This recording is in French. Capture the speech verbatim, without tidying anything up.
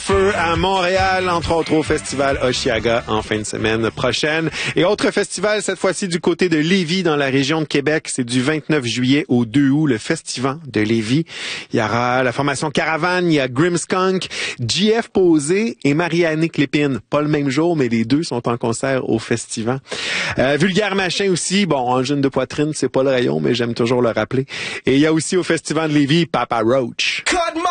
feu à Montréal, entre autres au festival Oshiaga en fin de semaine prochaine. Et autre festival, cette fois-ci du côté de Lévis, dans la région de Québec. C'est du vingt-neuf juillet au deux août, le Festival de Lévis. Il y aura la formation Caravane, il y a Grimmskunk, J F Posé et Marie-Annick Lépine. Pas le même jour, mais les deux sont en concert au festival. Euh, Vulgaire Machin aussi. Bon, Angine de poitrine, c'est pas le rayon, mais j'aime toujours le rappeler. Et il y a aussi au Festival de Lévis Papa Roach.